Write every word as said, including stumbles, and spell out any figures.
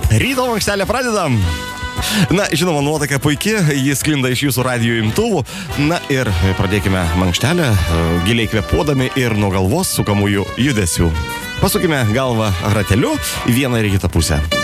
Ryto mankštelę pradedam. Na, žinoma, nuotaika puikia, jis sklinda iš jūsų radijo imtuvų. Na ir pradėkime mankštelę, giliai kvėpuodami ir nuo galvos sukamųjų judesių. Pasukime galvą rateliu į vieną ir kitą pusę.